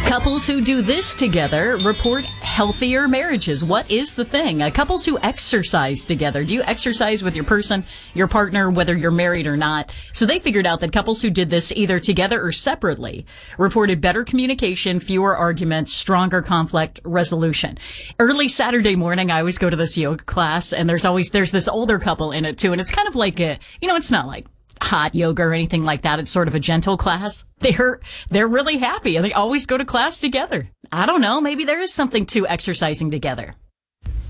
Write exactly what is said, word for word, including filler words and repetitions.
Couples who do this together report healthier marriages. What is the thing? Uh, couples who exercise together. Do you exercise with your person, your partner, whether you're married or not? So they figured out that couples who did this either together or separately reported better communication, fewer arguments, stronger conflict resolution. Early Saturday morning, I always go to this yoga class, and there's always, there's this older couple in it too, and it's kind of like a, you know, it's not like hot yoga or anything like that. It's sort of a gentle class. They're, they're really happy and they always go to class together. I don't know. Maybe there is something to exercising together.